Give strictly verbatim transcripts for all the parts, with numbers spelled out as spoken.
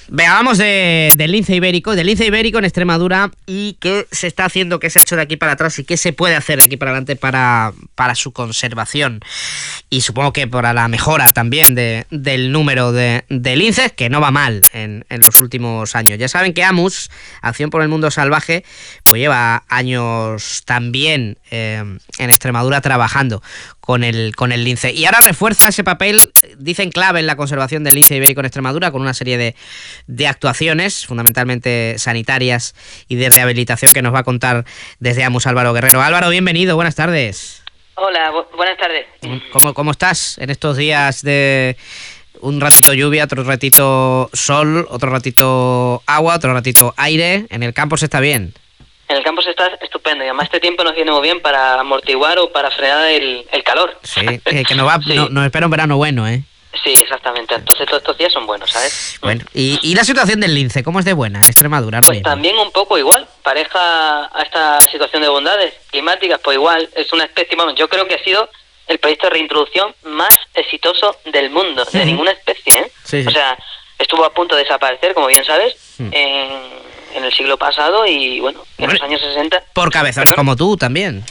Venga, vamos de, del lince ibérico, del lince ibérico en Extremadura y qué se está haciendo, qué se ha hecho de aquí para atrás y qué se puede hacer de aquí para adelante para, para su conservación y supongo que para la mejora también de, del número de, de linces, que no va mal en, en los últimos años. Ya saben que AMUS, Acción por el Mundo Salvaje, pues lleva años también eh, en Extremadura trabajando con el, con el lince. Y ahora refuerza ese papel, dicen clave en la conservación del lince ibérico en Extremadura, con una serie de, de actuaciones, fundamentalmente sanitarias y de rehabilitación, que nos va a contar desde AMUS Álvaro Guerrero. Álvaro, bienvenido, buenas tardes. Hola, bu buenas tardes. ¿Cómo, ¿Cómo estás en estos días de un ratito lluvia, otro ratito sol, otro ratito agua, otro ratito aire? En el campo se está bien. En el campo se está estupendo y además este tiempo nos viene muy bien para amortiguar o para frenar el, el calor. Sí, eh, que nos, va, sí. no, nos espera un verano bueno, ¿eh? Sí, exactamente. Entonces todos estos días son buenos, ¿sabes? Bueno, ¿y, y la situación del lince? ¿Cómo es de buena en Extremadura? Pues mismo? También un poco igual. Pareja a esta situación de bondades climáticas, pues igual es una especie, vamos, yo creo que ha sido el proyecto de reintroducción más exitoso del mundo, de ninguna especie, ¿eh? Sí, sí. O sea, estuvo a punto de desaparecer, como bien sabes, sí. en, en el siglo pasado y, bueno, en bueno, los años sesenta... Por cabezones ¿Perdón? Como tú también.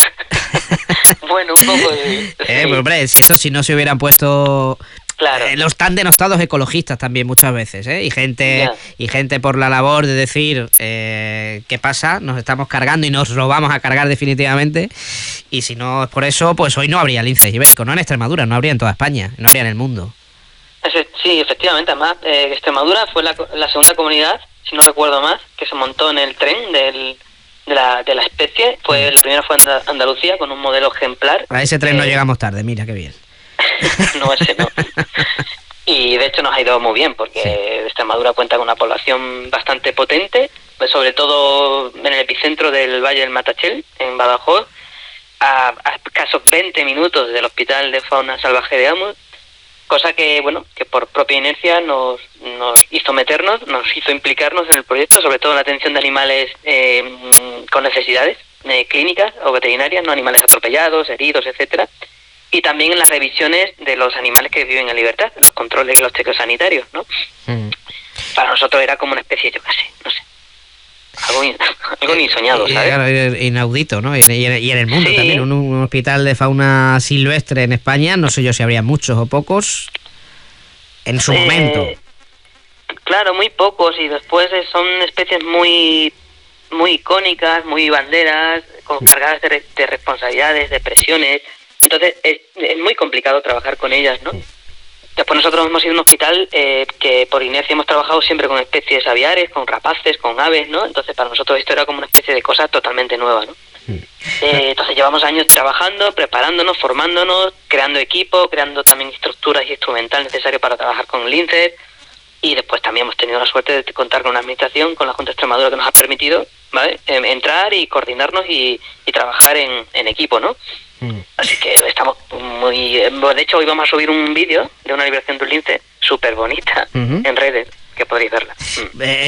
Bueno, un poco de... eh, pero, hombre, si eso si no se hubieran puesto... Claro. Eh, los tan denostados ecologistas también muchas veces, ¿eh? Y gente yeah. y gente por la labor de decir eh, ¿qué pasa? Nos estamos cargando y nos lo vamos a cargar definitivamente. Y si no es por eso, pues hoy no habría linces ibéricos, no en Extremadura, no habría en toda España, no habría en el mundo. Sí, efectivamente, además eh, Extremadura fue la, la segunda comunidad, si no recuerdo más, que se montó en el tren del... De la, de la especie. Pues la primera fue Andalucía con un modelo ejemplar. A ese tren eh, no llegamos tarde, mira qué bien. No, ese no. Y de hecho nos ha ido muy bien porque sí. Extremadura cuenta con una población bastante potente, pues sobre todo en el epicentro del Valle del Matachel, en Badajoz, a, a escasos veinte minutos del Hospital de Fauna Salvaje de AMUS, cosa que, bueno, que por propia inercia nos, nos hizo meternos, nos hizo implicarnos en el proyecto, sobre todo en la atención de animales eh, con necesidades eh, clínicas o veterinarias, no animales atropellados, heridos, etcétera, y también en las revisiones de los animales que viven en libertad, los controles y los chequeos sanitarios, ¿no? Mm. Para nosotros era como una especie, yo qué sé, no sé, algo, in, algo ni soñado, ¿sabes? Claro, inaudito, ¿no? Y en, y en el mundo sí. también, un, un hospital de fauna silvestre en España, no sé yo si habría muchos o pocos en su eh, momento. Claro, muy pocos, y después son especies muy muy icónicas, muy banderas, con cargadas de, de responsabilidades, de presiones, entonces es, es muy complicado trabajar con ellas, ¿no? Después nosotros hemos sido un hospital eh, que por inercia hemos trabajado siempre con especies aviares, con rapaces, con aves, ¿no? Entonces para nosotros esto era como una especie de cosa totalmente nueva, ¿no? Eh, entonces llevamos años trabajando, preparándonos, formándonos, creando equipo, creando también estructuras y instrumental necesario para trabajar con linces, y después también hemos tenido la suerte de contar con una administración, con la Junta de Extremadura, que nos ha permitido, ¿vale? Eh, entrar y coordinarnos y, y trabajar en, en equipo, ¿no? Mm. Así que estamos muy... De hecho, hoy vamos a subir un vídeo de una liberación de un lince súper bonita uh-huh. en redes, que podréis verla. Mm. Eh,